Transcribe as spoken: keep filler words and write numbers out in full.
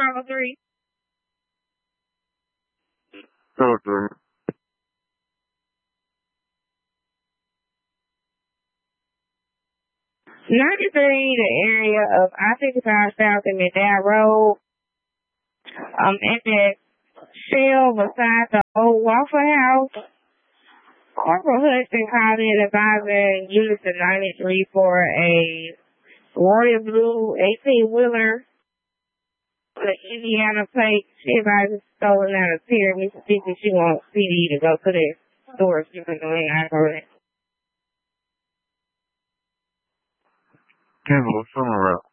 Bravo three. Bravo three. ninety-three, the area of I fifty-five South and McDowell Road. Um, at that shell beside the old Waffle House. Corporal Hudson called in advising units of ninety-three for a royal blue eighteen-wheeler. The Indiana plate. She advised stolen out of Pier, Mississippi. She wants C D to go to the store. She was going to ask her that. Cancel the summer route.